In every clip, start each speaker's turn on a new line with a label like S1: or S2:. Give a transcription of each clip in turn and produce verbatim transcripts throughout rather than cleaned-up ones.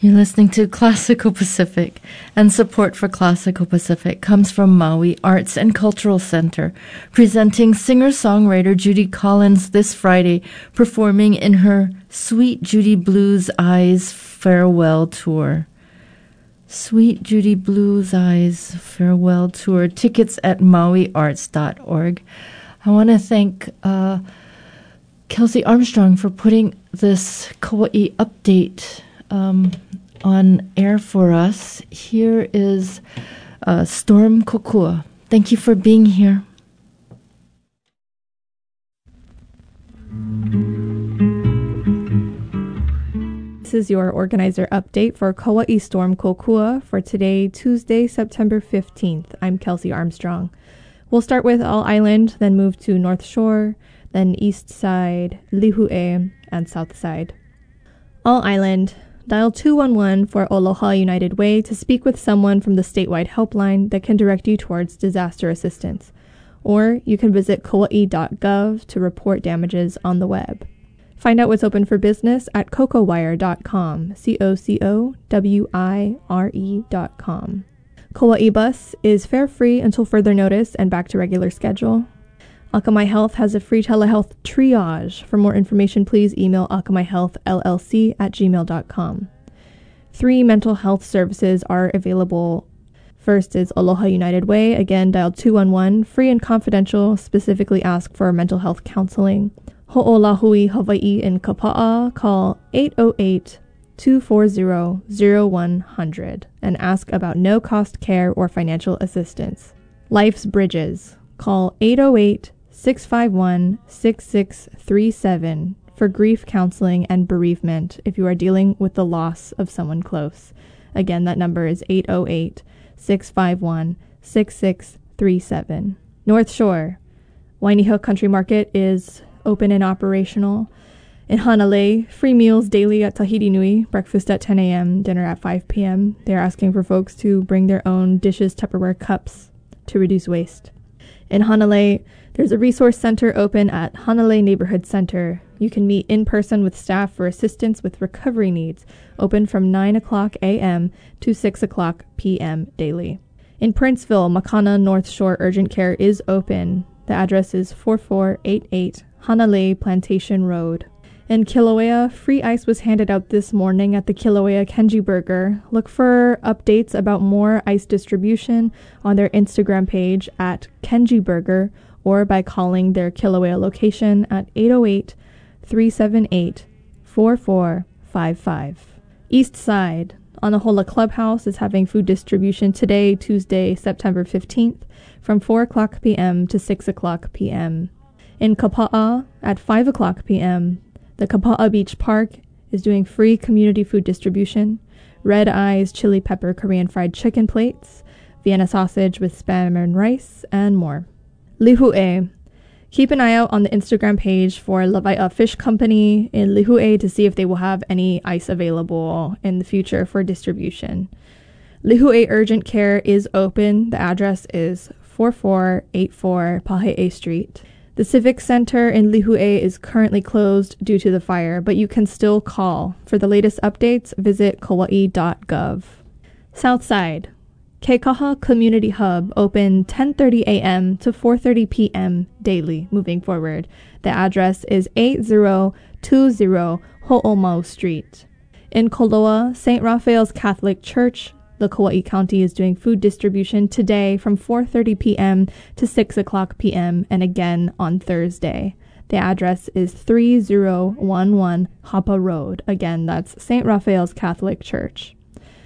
S1: You're listening to Classical Pacific, and support for Classical Pacific comes from Maui Arts and Cultural Center, presenting singer-songwriter Judy Collins this Friday, performing in her Sweet Judy Blues Eyes Farewell Tour. Sweet Judy Blues Eyes Farewell Tour. Tickets at maui arts dot org. I want to thank uh, Kelsey Armstrong for putting this Kauai update um, on air for us. Here is uh, Storm Kokua. Thank you for being here.
S2: This is your organizer update for Kauai Storm Kokua for today, Tuesday, September fifteenth. I'm Kelsey Armstrong. We'll start with All Island, then move to North Shore, then East Side, Lihue, and South Side. All Island, dial two one one for Aloha United Way to speak with someone from the statewide helpline that can direct you towards disaster assistance. Or you can visit kauai dot gov to report damages on the web. Find out what's open for business at cocowire dot com, C O C O W I R E dot com. Kauai Bus is fare-free until further notice and back to regular schedule. Akamai Health has a free telehealth triage. For more information, please email akamaihealthllc at gmail dot com. Three mental health services are available. First is Aloha United Way. Again, dial two one one, free and confidential. Specifically ask for mental health counseling. Ho'olahui Hawaii in Kapa'a, call eight oh eight, two four zero, zero one zero zero and ask about no-cost care or financial assistance. Life's Bridges, call eight oh eight, six five one, six six three seven for grief counseling and bereavement if you are dealing with the loss of someone close. Again, that number is eight oh eight, six five one, six six three seven. North Shore, Wainiha Country Market is open and operational. In Hanalei, free meals daily at Tahiti Nui, breakfast at ten a.m., dinner at five p.m. They're asking for folks to bring their own dishes, Tupperware cups to reduce waste. In Hanalei, there's a resource center open at Hanalei Neighborhood Center. You can meet in person with staff for assistance with recovery needs, open from nine o'clock a.m. to six o'clock p.m. daily. In Princeville, Makana North Shore Urgent Care is open. The address is forty-four eighty-eight Hanalei Plantation Road. In Kilauea, free ice was handed out this morning at the Kilauea Kenji Burger. Look for updates about more ice distribution on their Instagram page at Kenji Burger or by calling their Kilauea location at eight oh eight, three seven eight, four four five five. East Side, Anahola Clubhouse is having food distribution today, Tuesday, September fifteenth, from four o'clock p.m. to six o'clock p.m. In Kapa'a, at five o'clock p.m., the Kapa'a Beach Park is doing free community food distribution, red eyes, chili pepper Korean fried chicken plates, Vienna sausage with spam and rice, and more. Lihue. Keep an eye out on the Instagram page for Lavaia Fish Company in Lihue to see if they will have any ice available in the future for distribution. Lihue Urgent Care is open. The address is forty-four eighty-four Pahe'e Street. The Civic Center in Lihue is currently closed due to the fire, but you can still call. For the latest updates, visit kauai dot gov. Southside. Keikaha Community Hub open ten thirty a.m. to four thirty p.m. daily moving forward. The address is eighty twenty Ho'omau Street. In Koloa, Saint Raphael's Catholic Church, the Kauai County is doing food distribution today from four thirty p.m. to six o'clock p.m. and again on Thursday. The address is thirty eleven Hapa Road. Again, that's Saint Raphael's Catholic Church.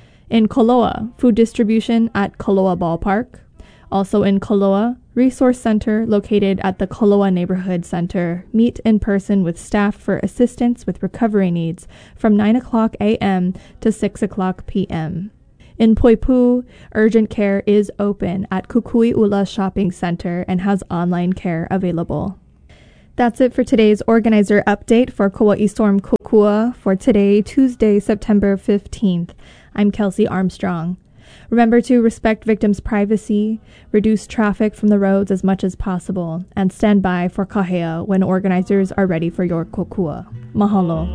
S2: In Koloa, food distribution at Koloa Ballpark. Also in Koloa, Resource Center located at the Koloa Neighborhood Center. Meet in person with staff for assistance with recovery needs from nine o'clock a.m. to six o'clock p.m. In Poipu, urgent care is open at Kukui'ula Shopping Center and has online care available. That's it for today's organizer update for Kauai Storm Kokua for today, Tuesday, September fifteenth. I'm Kelsey Armstrong. Remember to respect victims' privacy, reduce traffic from the roads as much as possible, and stand by for kahea when organizers are ready for your kokua. Mahalo.